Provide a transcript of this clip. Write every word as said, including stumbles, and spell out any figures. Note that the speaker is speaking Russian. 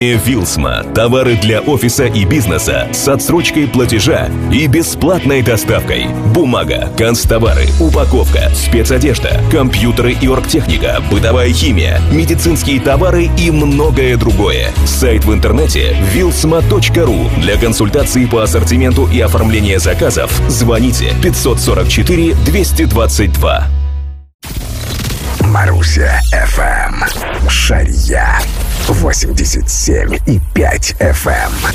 Вилсма. Товары для офиса и бизнеса с отсрочкой платежа и бесплатной доставкой. Бумага, канцтовары, упаковка, спецодежда, компьютеры и оргтехника, бытовая химия, медицинские товары и многое другое. Сайт в интернете вилсма точка ру. Для консультации по ассортименту и оформления заказов звоните пятьсот сорок четыре двести двадцать два. Маруся эф эм. Шарья. восемьдесят семь и пять эф эм.